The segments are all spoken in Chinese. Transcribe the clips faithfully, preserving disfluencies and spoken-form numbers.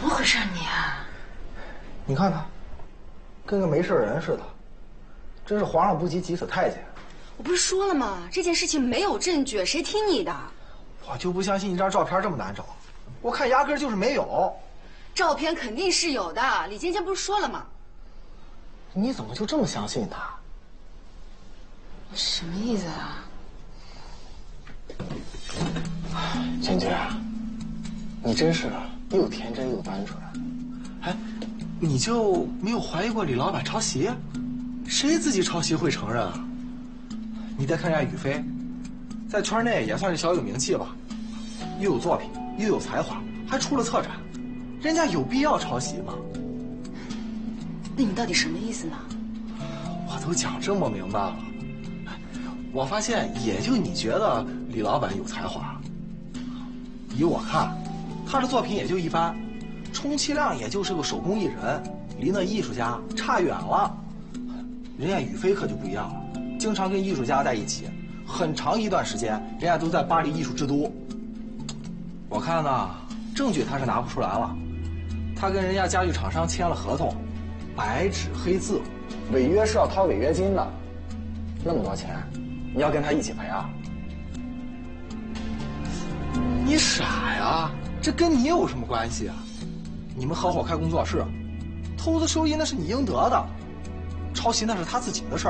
么回事你？ 你看他，跟个没事人似的，真是皇上不急急死太监。 我不是说了吗？这件事情没有证据，谁听你的？ 我就不相信一张照片这么难找，我看压根儿就是没有。 照片肯定是有的，李尖尖不是说了吗？ 你怎么就这么相信他？ 什么意思啊？ 娟娟，你真是又天真又单纯。哎，你就没有怀疑过李老板抄袭？谁自己抄袭会承认啊？你再看人家雨飞，在圈内也算是小有名气吧，又有作品，又有才华，还出了策展，人家有必要抄袭吗？ 那你到底什么意思呢？ 我都讲这么明白了，我发现也就你觉得李老板有才华。依我看，他的作品也就一般，充其量也就是个手工艺人，离那艺术家差远了。人家雨飞可就不一样了，经常跟艺术家在一起，很长一段时间，人家都在巴黎艺术之都。我看呢，证据他是拿不出来了，他跟人家家具厂商签了合同，白纸黑字，违约是要掏违约金的，那么多钱，你要跟他一起赔啊？你傻呀？这跟你有什么关系啊？你们合伙开工作室，投资收益那是你应得的，抄袭那是他自己的事儿。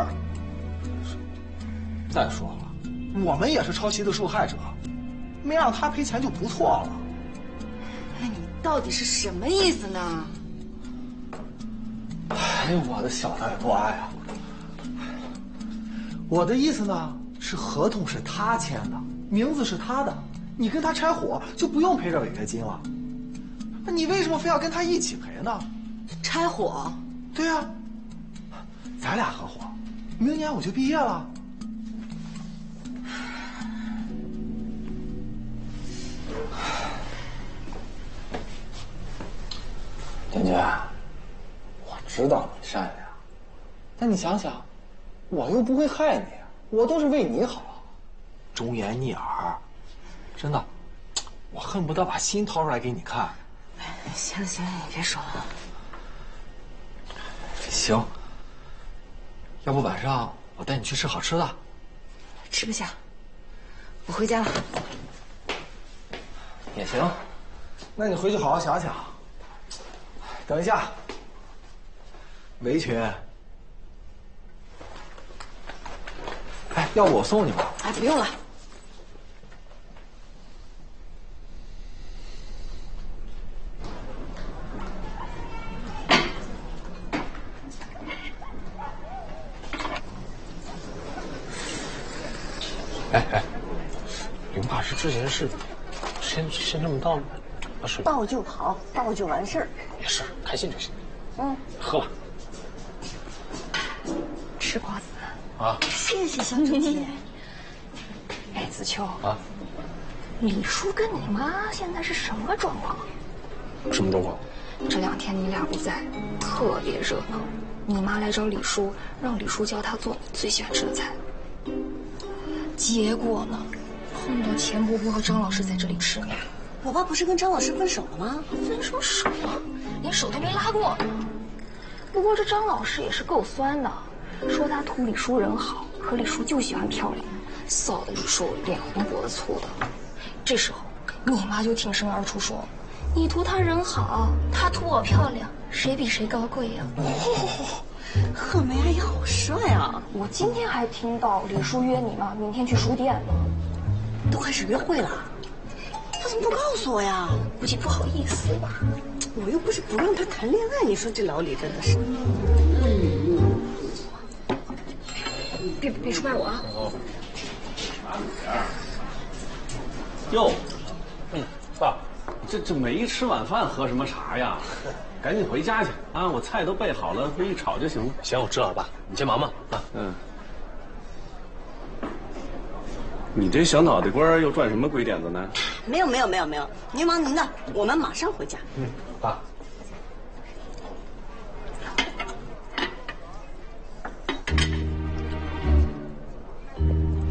再说了，我们也是抄袭的受害者，没让他赔钱就不错了。 那你到底是什么意思呢？ 哎呦，我的小的多爱啊！我的意思呢，是合同是他签的，名字是他的，你跟他拆伙就不用赔这违约金了。那你为什么非要跟他一起赔呢？ 拆伙？ 对啊，咱俩合伙，明年我就毕业了。娟娟，我知道你善良，但你想想，我又不会害你，我都是为你好，忠言逆耳，真的，我恨不得把心掏出来给你看。 行了行了，你别说了。 行，要不晚上我带你去吃好吃的。 吃不下，我回家了。 也行，那你回去好好想想。等一下，围裙。哎，要不我送你吧？ 哎，不用了。 哎哎，林大师之前是先先这么倒吗？啊是。 倒就好，倒就完事儿。 也是，开心就行。 嗯， 喝吧。 吃瓜子啊！ 谢谢小姐姐。哎，子秋啊， 李叔跟你妈现在是什么状况？ 什么状况？ 这两天你俩不在，特别热闹。你妈来找李叔，让李叔教她做你最喜欢吃的菜。结果呢，碰到钱伯伯和张老师在这里吃面。 我爸不是跟张老师分手了吗？ 分什么手啊？连手都没拉过呢。不过这张老师也是够酸的，说他图李叔人好，可李叔就喜欢漂亮，臊得李叔脸红脖子粗的。这时候，你妈就挺身而出说：“你图他人好，他图我漂亮，谁比谁高贵呀？” 哦，贺梅阿姨好帅啊！ 我今天还听到李叔约你妈明天去书店呢。 都开始约会了？他怎么不告诉我呀？ 估计不好意思吧。 我又不是不让他谈恋爱，你说这老李真的是…… 别别出卖我啊！ 哟，嗯，爸，这这没吃晚饭喝什么茶呀？赶紧回家去啊！我菜都备好了，回去炒就行了。 行，我知道了，爸，你先忙吧。啊， 嗯。你这小脑袋瓜又转什么鬼点子呢？ 没有没有没有没有，您忙您的，我们马上回家。 嗯，爸。